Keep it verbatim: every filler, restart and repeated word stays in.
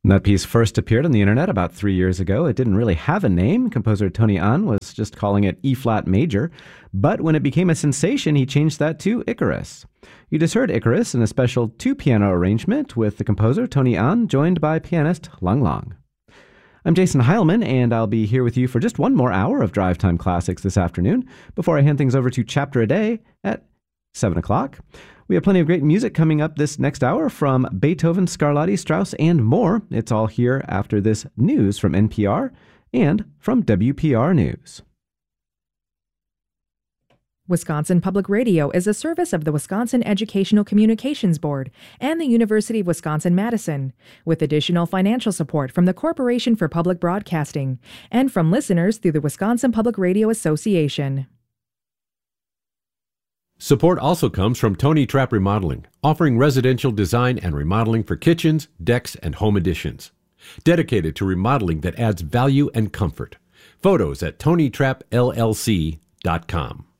That piece first appeared on the internet about three years ago. It didn't really have a name. Composer Tony An was just calling it E-flat major. But when it became a sensation, he changed that to Icarus. You just heard Icarus in a special two-piano arrangement with the composer Tony An, joined by pianist Lang Lang. I'm Jason Heilman, and I'll be here with you for just one more hour of Drive Time Classics this afternoon before I hand things over to Chapter a Day at seven o'clock. We have plenty of great music coming up this next hour from Beethoven, Scarlatti, Strauss, and more. It's all here after this news from N P R and from W P R News. Wisconsin Public Radio is a service of the Wisconsin Educational Communications Board and the University of Wisconsin-Madison, with additional financial support from the Corporation for Public Broadcasting and from listeners through the Wisconsin Public Radio Association. Support also comes from Tony Trapp Remodeling, offering residential design and remodeling for kitchens, decks, and home additions. Dedicated to remodeling that adds value and comfort. Photos at tony trapp l l c dot com.